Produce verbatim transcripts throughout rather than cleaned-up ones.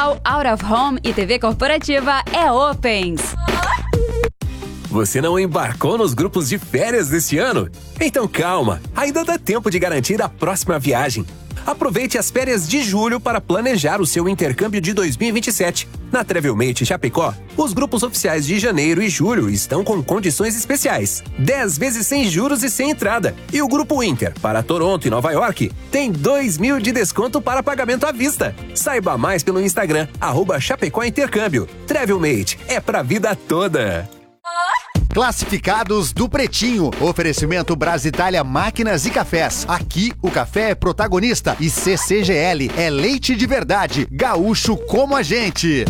Digital, Out of Home e T V corporativa é Opens. Você não embarcou nos grupos de férias desse ano? Então calma, ainda dá tempo de garantir a próxima viagem. Aproveite as férias de julho para planejar o seu intercâmbio de dois mil e vinte e sete. Na Travelmate Chapecó, os grupos oficiais de janeiro e julho estão com condições especiais. dez vezes sem juros e sem entrada. E o Grupo Inter, para Toronto e Nova York, tem dois mil de desconto para pagamento à vista. Saiba mais pelo Instagram, arroba Chapecó Intercâmbio. Travelmate, é pra vida toda. Classificados do Pretinho. Oferecimento Brasitália Máquinas e Cafés. Aqui o café é protagonista e C C G L é leite de verdade. Gaúcho como a gente.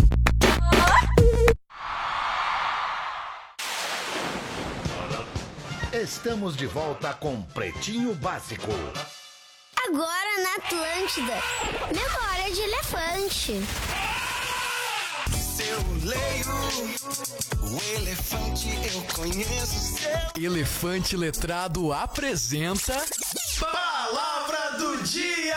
Estamos de volta com Pretinho Básico. Agora na Atlântida, memória de elefante. Eu leio o elefante, eu conheço seu. Elefante Letrado apresenta Palavra do Dia.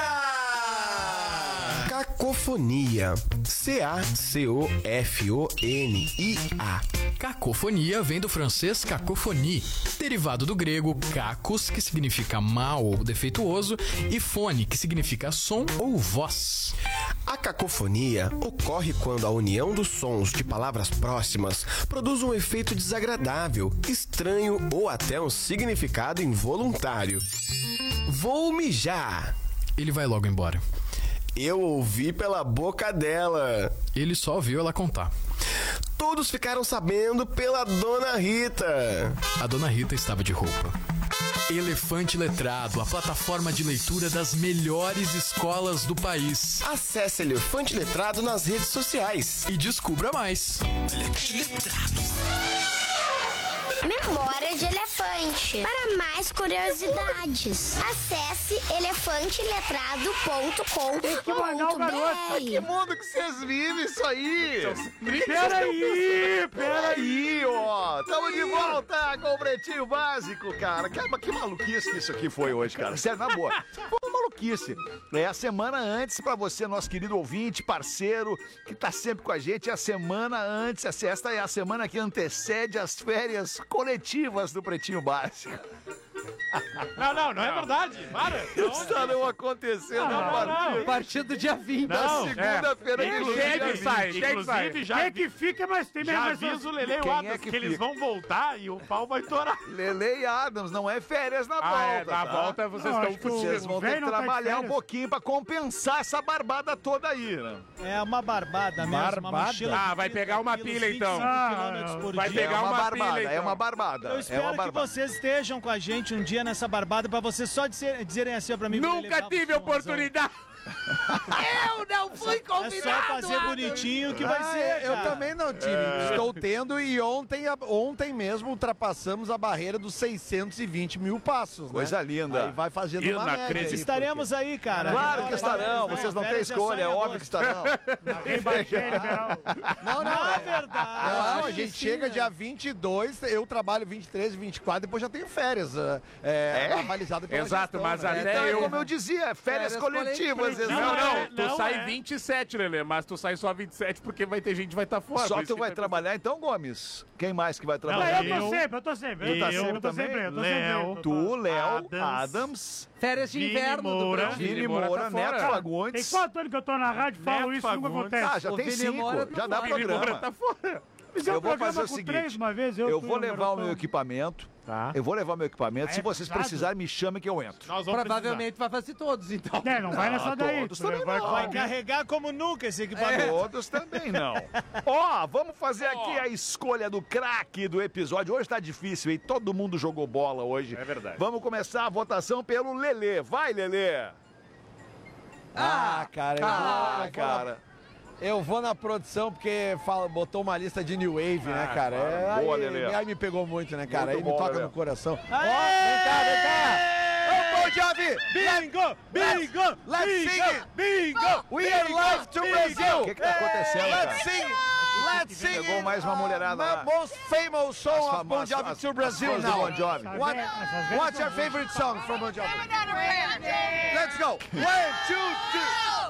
Cacofonia. C A C O F O N I A. Cacofonia vem do francês cacophonie, derivado do grego cacos, que significa mal ou defeituoso, e fone, que significa som ou voz. A cacofonia ocorre quando a união dos sons de palavras próximas produz um efeito desagradável, estranho ou até um significado involuntário. Vou mijar. Ele vai logo embora. Eu ouvi pela boca dela. Ele só ouviu ela contar. Todos ficaram sabendo pela Dona Rita. A Dona Rita estava de roupa. Elefante Letrado, a plataforma de leitura das melhores escolas do país. Acesse Elefante Letrado nas redes sociais e descubra mais. Elefante Letrado. Memória de elefante. Para mais curiosidades, acesse elefante letrado ponto com ponto b r. Que mundo que vocês vivem isso aí? Peraí, peraí, ó. Tamo de volta com o Pretinho Básico, cara. Que, que maluquice que isso aqui foi hoje, cara. Sério, na boa. Foi uma maluquice. É a semana antes pra você, nosso querido ouvinte, parceiro, que tá sempre com a gente. É a semana antes. Esta é a semana que antecede as férias coletivas do Pretinho Básico. Não, não, não é verdade. Para. Estarão acontecendo não, a partir, a partir do dia vinte. Da segunda-feira. É. Inclusive, Quem é que sai? Quem sai? Já quem é que fica, mas tem mesmo. Já avisa o Lele e o Adams é que, que eles vão voltar e o pau vai torar. Lele e Adams, não é férias na ah, volta. É, na tá? volta vocês não, estão Vocês vão ter que trabalhar um pouquinho pra compensar essa barbada toda aí, né? É uma barbada mesmo. Barbada? Uma ah, vai pegar uma pilha então. Ah, vai pegar é uma, uma barbada, pilha, então. É uma barbada. Eu espero é uma que barbada. vocês estejam com a gente um dia nessa barbada pra vocês só dizer, dizerem assim pra mim. Nunca tive oportunidade. Eu não fui convidado! É só fazer bonitinho que vai ah, ser, Eu também não tive. É. Estou tendo e ontem, ontem mesmo ultrapassamos a barreira dos seiscentos e vinte mil passos, Coisa né? linda. Aí vai fazendo uma média aí, Estaremos porque... aí, cara. Claro que estarão. Vocês não têm escolha, é óbvio que estarão. Não, não. É verdade. Não, a gente chega dia vinte e dois, eu trabalho vinte e três e vinte e quatro, depois já tenho férias. É, é? avalizado pela Exato, gestão, mas né? até então, eu... é como eu dizia, férias, férias coletivas. Não, não, não, tu não sai é. vinte e sete, Lelê, mas tu sai só vinte e sete porque vai ter gente que vai estar tá fora. Só tu vai trabalhar então, Gomes? Quem mais que vai trabalhar? Não, eu tô sempre, eu tô sempre. Tu tá eu, sempre eu tô também? sempre, eu tô Léo, sempre. tu, Léo, Adams, Adams, férias de inverno do Brasil. Vini Moura, Neto Fagundes. Tem quatro anos que eu tô na rádio e falo isso, nunca acontece. Ah, já tem cinco, já dá programa. Tá fora. Eu vou fazer o seguinte, eu vou levar o meu equipamento, Tá. Eu vou levar o meu equipamento. Ah, Se é vocês pesado? precisarem, me chamem que eu entro. Nós vamos Provavelmente precisar. Vai fazer todos, então. É, não vai nessa daí. Todos também vai, não. vai carregar como nunca esse equipamento. É. Todos também não. Ó, vamos fazer aqui a escolha do craque do episódio. Hoje tá difícil, hein? Todo mundo jogou bola hoje. É verdade. Vamos começar a votação pelo Lelê. Vai, Lelê! Ah, cara. Ah, eu vou, cara. Eu vou na produção porque fala, botou uma lista de New Wave, ah, né, cara? Claro. É, Boa, aí, Lelê. aí me pegou muito, né, cara? Muito aí bom, me toca Lelê. no coração. Ó, Aê! vem cá, vem cá! Ô, Bon Jovi! Bingo! Bingo! Let's bingo, sing it! Bingo! We are live to Brazil! O que que tá acontecendo, cara? Let's sing it! Let's sing Chegou it! mais uma mulherada My lá. most famous song As of Bon famosas- Jovi as- to as Brazil fãs do now. Bon Jovi. What, what's your favorite song from Bon Jovi? Let's go! One, two, three!